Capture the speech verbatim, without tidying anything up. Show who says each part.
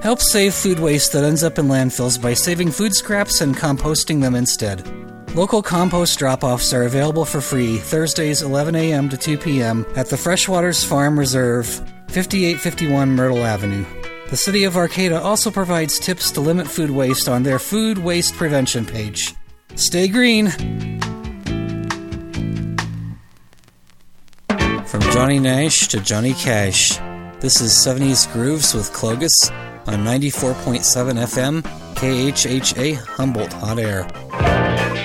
Speaker 1: Help save food waste that ends up in landfills by saving food scraps and composting them instead. Local compost drop-offs are available for free Thursdays eleven a.m. to two p.m. at the Freshwaters Farm Reserve, fifty-eight fifty-one Myrtle Avenue. The City of Arcata also provides tips to limit food waste on their food waste prevention page. Stay green! From Johnny Nash to Johnny Cash, this is seventies Grooves with Clogus on ninety-four point seven F M, K H H A Humboldt Hot Air.